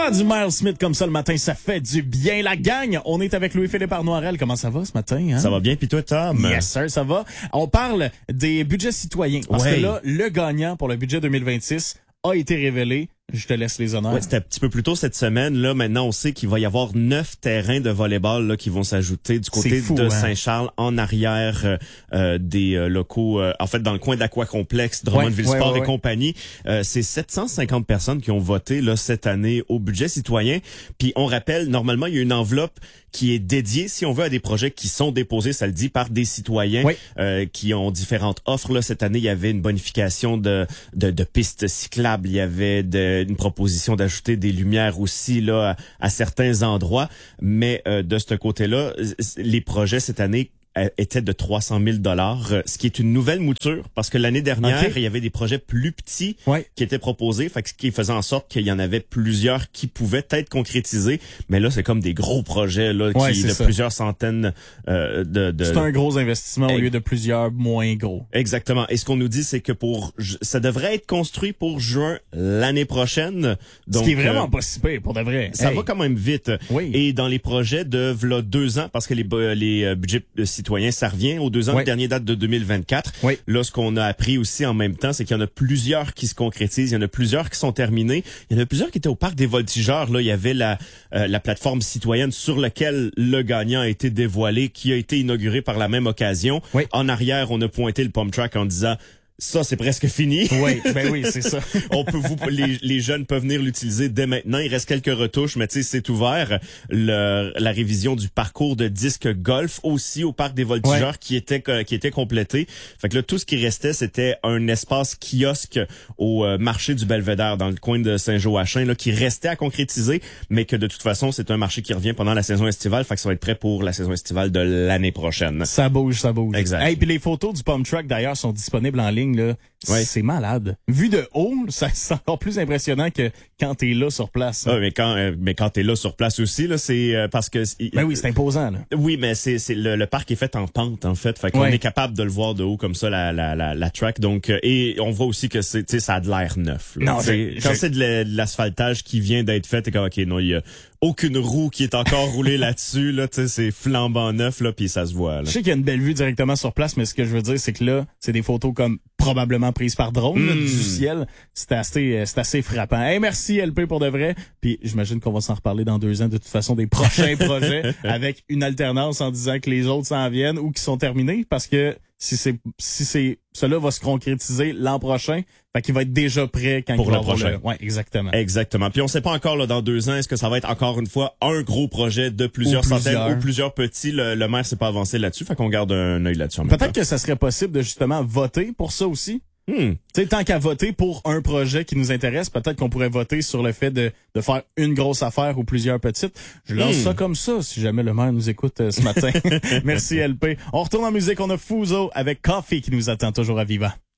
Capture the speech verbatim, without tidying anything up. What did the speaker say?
Ah, du Miles Smith comme ça le matin, ça fait du bien. La gang, on est avec Louis-Philippe Arnoirel. Comment ça va ce matin? Hein? Ça va bien, puis toi, Tom? Yes, sir, ça va. On parle des budgets citoyens. Parce ouais. que là, le gagnant pour le budget deux mille vingt-six a été révélé. Je te laisse les honneurs. Ouais, c'était un petit peu plus tôt cette semaine. Là, maintenant, on sait qu'il va y avoir neuf terrains de volleyball là, qui vont s'ajouter du côté fou, de hein? Saint-Charles, en arrière euh, des euh, locaux, euh, en fait, dans le coin d'Aquacomplexe, Drummondville ouais, Sport ouais, ouais, et ouais. compagnie. Euh, c'est sept cent cinquante personnes qui ont voté là cette année au budget citoyen. Puis on rappelle, normalement, il y a une enveloppe qui est dédiée, si on veut, à des projets qui sont déposés, ça le dit, par des citoyens oui. euh, qui ont différentes offres. Là, cette année, il y avait une bonification de, de, de pistes cyclables. Il y avait de, une proposition d'ajouter des lumières aussi là à, à certains endroits. Mais euh, de ce côté-là, les projets cette année était de trois cent mille dollars, ce qui est une nouvelle mouture parce que l'année dernière, okay. il y avait des projets plus petits ouais. qui étaient proposés, fait que ce qui faisait en sorte qu'il y en avait plusieurs qui pouvaient être concrétisés, mais là c'est comme des gros projets là ouais, qui de ça. plusieurs centaines euh, de, de c'est un gros investissement au lieu de plusieurs moins gros. Exactement. Et ce qu'on nous dit c'est que pour ça devrait être construit pour juin l'année prochaine. Donc ce qui est vraiment euh, pas si pire pour de vrai. Ça hey. va quand même vite. Oui. Et dans les projets de v'là deux ans parce que les les budgets citoyens, ça revient aux deux ans. Oui. Le dernier date de deux mille vingt-quatre. Oui. Là, ce qu'on a appris aussi en même temps, c'est qu'il y en a plusieurs qui se concrétisent. Il y en a plusieurs qui sont terminés. Il y en a plusieurs qui étaient au parc des Voltigeurs. Là, il y avait la euh, la plateforme citoyenne sur laquelle le gagnant a été dévoilé, qui a été inauguré par la même occasion. Oui. En arrière, on a pointé le pump track en disant ça, c'est presque fini. Oui, ben oui, c'est ça. On peut vous, les, les jeunes peuvent venir l'utiliser dès maintenant. Il reste quelques retouches, mais tu sais, c'est ouvert. Le, la révision du parcours de disque golf aussi au parc des Voltigeurs ouais. qui était qui était complété. Fait que là, tout ce qui restait, c'était un espace kiosque au euh, marché du Belvédère dans le coin de Saint-Joachim, là, qui restait à concrétiser, mais que de toute façon, c'est un marché qui revient pendant la saison estivale. Fait que ça va être prêt pour la saison estivale de l'année prochaine. Ça bouge, ça bouge. Exact. Hey, puis les photos du pump track d'ailleurs sont disponibles en ligne. Là. Ouais. C'est malade. Vu de haut, ça, c'est encore plus impressionnant que quand t'es là sur place. Ah, mais quand euh, mais quand t'es là sur place aussi là, c'est euh, parce que ben oui, c'est imposant là. Oui, mais c'est c'est le, le parc est fait en pente en fait, fait qu'on ouais. est capable de le voir de haut comme ça la la la, la track. Donc euh, et on voit aussi que c'est tu sais ça a de l'air neuf. Là. Non, j'ai, quand j'ai... c'est de, la, de l'asphaltage qui vient d'être fait, t'es comme ok non il y a aucune roue qui est encore roulée là-dessus là, tu sais c'est flambant neuf là puis ça se voit. Là. Je sais qu'il y a une belle vue directement sur place, mais ce que je veux dire c'est que là c'est des photos comme probablement prises par drone mm. là, du ciel. C'est assez c'est assez frappant. Hey, merci L P pour de vrai. Puis j'imagine qu'on va s'en reparler dans deux ans de toute façon des prochains projets avec une alternance en disant que les autres s'en viennent ou qui sont terminés parce que si c'est si c'est cela va se concrétiser l'an prochain, fait qu'il va être déjà prêt quand pour il va le prochain. Le... Ouais, exactement. Exactement. Puis on sait pas encore là dans deux ans est-ce que ça va être encore une fois un gros projet de plusieurs, ou plusieurs. centaines ou plusieurs petits. Le, le maire s'est pas avancé là-dessus, fait qu'on garde un œil là-dessus. Peut-être que ça serait possible de justement voter pour ça aussi. Hmm. Tu sais, tant qu'à voter pour un projet qui nous intéresse, peut-être qu'on pourrait voter sur le fait de, de faire une grosse affaire ou plusieurs petites. Je lance hmm. ça comme ça, si jamais le maire nous écoute euh, ce matin. Merci L P. On retourne en musique, on a Fuso avec Coffee qui nous attend toujours à Viva.